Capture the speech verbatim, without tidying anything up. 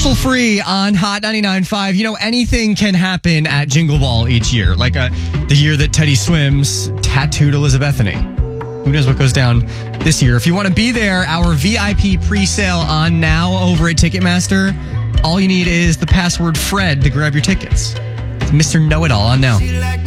Commercial free on Hot ninety-nine point five. You know, anything can happen at Jingle Ball each year. Like uh, the year that Teddy Swims tattooed Elizabethany. Who knows what goes down this year? If you want to be there, our V I P pre-sale on now over at Ticketmaster. All you need is the password Fred to grab your tickets. It's Mister Know-It-All on now.